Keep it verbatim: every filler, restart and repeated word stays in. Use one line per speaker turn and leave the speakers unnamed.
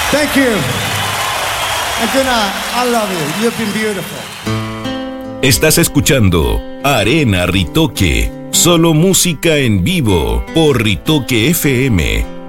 Thank you. And good night. I love you. You've been beautiful.
Estás escuchando Arena Ritoque, solo música en vivo por Ritoque F M.